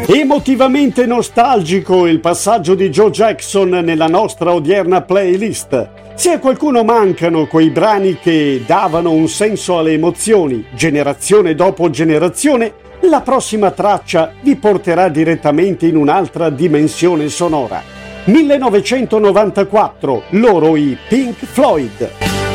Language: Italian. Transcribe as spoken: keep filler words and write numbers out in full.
Emotivamente nostalgico il passaggio di Joe Jackson nella nostra odierna playlist. Se a qualcuno mancano quei brani che davano un senso alle emozioni, generazione dopo generazione, la prossima traccia vi porterà direttamente in un'altra dimensione sonora. millenovecentonovantaquattro, loro i Pink Floyd.